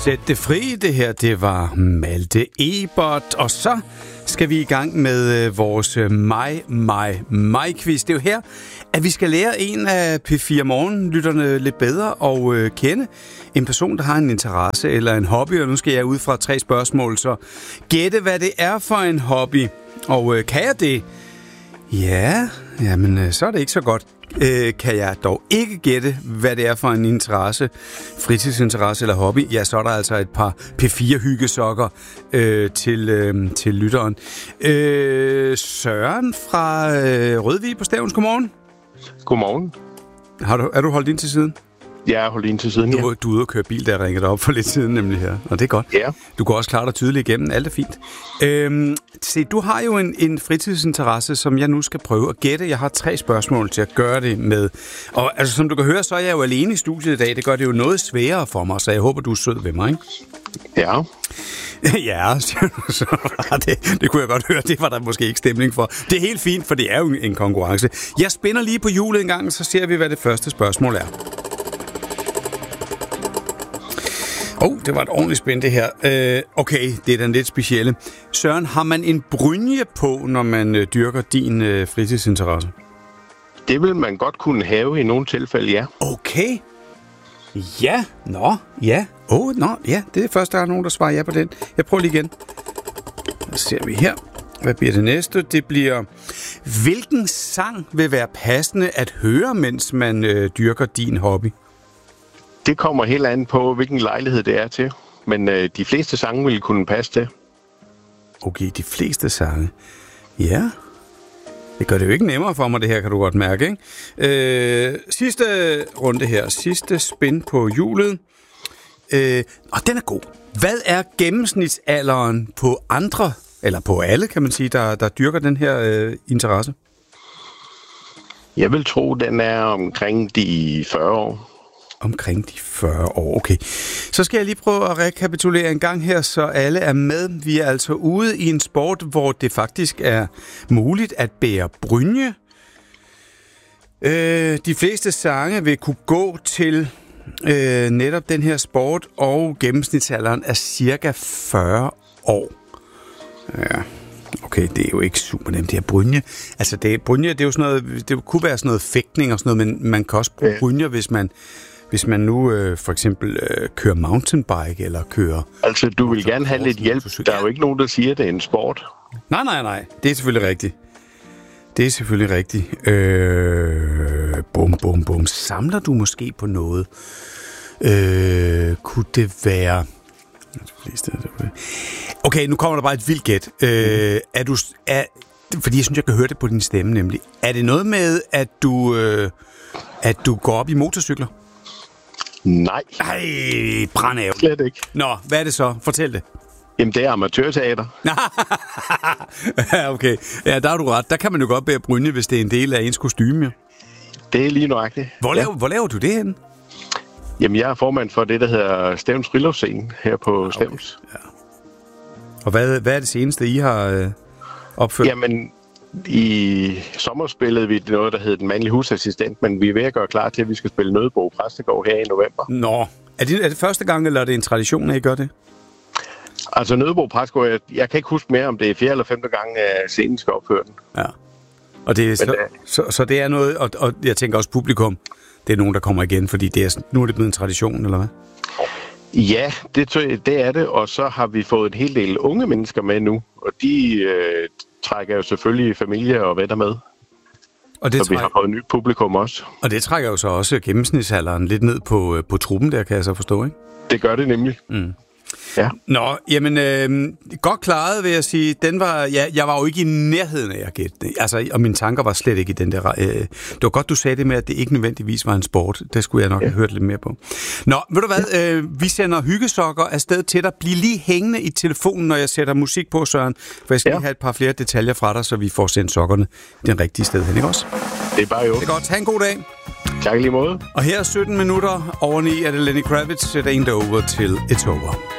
Sæt det fri, det her, det var Malte Ebert, og så skal vi i gang med vores mig-quiz. Det er jo her, at vi skal lære en af P4 Morgen-lytterne lidt bedre og kende. En person, der har en interesse eller en hobby, og nu skal jeg ud fra 3 spørgsmål, så gætte, hvad det er for en hobby. Og kan jeg det? Ja, jamen så er det ikke så godt. Kan jeg dog ikke gætte, hvad det er for en interesse, fritidsinteresse eller hobby, ja, så er der altså et par P4-hyggesokker til lytteren. Søren fra Rødvig på Stevns, godmorgen. Godmorgen. Er du holdt ind til siden? Jeg er holdt ind til siden, ja. Du er ude og køre bil, der ringede op for lidt siden nemlig her, og det er godt. Ja. Du kan også klare dig tydeligt igennem, alt er fint. Se, du har jo en fritidsinteresse, som jeg nu skal prøve at gætte. Jeg har 3 spørgsmål til at gøre det med. Og altså, som du kan høre, så er jeg jo alene i studiet i dag. Det gør det jo noget sværere for mig, så jeg håber, du er sød ved mig, ikke? Ja. Ja, så det kunne jeg godt høre. Det var der måske ikke stemning for. Det er helt fint, for det er jo en konkurrence. Jeg spænder lige på hjulet en gang, så ser vi, hvad det første spørgsmål er. Det var et ordentligt spænd, det her. Okay, det er den lidt specielle. Søren, har man en brynje på, når man dyrker din fritidsinteresse? Det vil man godt kunne have i nogle tilfælde, ja. Okay. Ja. Nå. Ja. Ja. Det er første, der er nogen, der svarer ja på den. Jeg prøver lige igen. Så ser vi her. Hvad bliver det næste? Det bliver, hvilken sang vil være passende at høre, mens man dyrker din hobby? Det kommer helt an på, hvilken lejlighed det er til. Men de fleste sange vil kunne passe til. Okay, de fleste sange. Ja. Det gør det jo ikke nemmere for mig, det her, kan du godt mærke, ikke? Sidste runde her. Sidste spin på hjulet. Og den er god. Hvad er gennemsnitsalderen på andre, eller på alle, kan man sige, der dyrker den her interesse? Jeg vil tro, den er omkring de 40 år. Omkring de 40 år, okay. Så skal jeg lige prøve at rekapitulere en gang her, så alle er med. Vi er altså ude i en sport, hvor det faktisk er muligt at bære brynje. De fleste sange vil kunne gå til netop den her sport, og gennemsnitsalderen er cirka 40 år. Ja. Okay, det er jo ikke super nemt, det her brynje. Altså, brynje, det er jo sådan noget, det kunne være sådan noget fægtning og sådan noget, men man kan også bruge brynjer, hvis man nu for eksempel kører mountainbike eller kører... Altså, du vil gerne have lidt hjælp. Der er jo ikke nogen, der siger, at det er en sport. Nej. Det er selvfølgelig rigtigt. Bum. Samler du måske på noget? Kunne det være... Okay, nu kommer der bare et vildt gæt. Fordi jeg synes, jeg kan høre det på din stemme nemlig. Er det noget med, at du går op i motorcykler? Nej. Ej, brandæv. Slet ikke. Nå, hvad er det så? Fortæl det. Jamen, det er amatørteater. Okay. Ja, der har du ret. Der kan man jo godt bære brynje, hvis det er en del af ens kostyme, jo. Det er lige nøjagtigt. Hvor laver du det henne? Jamen, jeg er formand for det, der hedder Stevns Friluftsscene her på Stevns. Okay. Ja. Og hvad er det seneste, I har opført? Jamen, i sommer spillede vi noget, der hedder Den Mandlige Husassistent, men vi er ved at gøre klar til, at vi skal spille Nødebo Præstegård her i november. Nå, er det første gang, eller er det en tradition, at I gør det? Altså Nødebo Præstegård, jeg kan ikke huske mere, om det er 4. eller 5. gang, at scenen skal opføre den. Ja, og det er så det er noget, og jeg tænker også publikum, det er nogen, der kommer igen, fordi nu er det blevet en tradition, eller hvad? Ja, det er det, og så har vi fået en hel del unge mennesker med nu, og de trækker jo selvfølgelig familie og venner med. Og vi har fået et nyt publikum også. Og det trækker jo så også gennemsnitsalderen lidt ned på truppen der, kan jeg så forstå, ikke? Det gør det nemlig. Mm. Ja. Nå, jamen, godt klaret, vil jeg sige. Jeg var jo ikke i nærheden af at gætte det. Altså, og mine tanker var slet ikke i den der... det var godt, du sagde det med, at det ikke nødvendigvis var en sport. Det skulle jeg nok have hørt lidt mere på. Nå, ved du hvad? Vi sender hyggesokker afsted til dig. Bliv lige hængende i telefonen, når jeg sætter musik på, Søren. For jeg skal lige have et par flere detaljer fra dig, så vi får sendt sokkerne den rigtige sted hen, ikke også? Det er bare jo. Det er godt. Ha' en god dag. Tak lige måde. Og her er 17 minutter. Oveni er det Lenny Kravitz. It ain't over till it's over.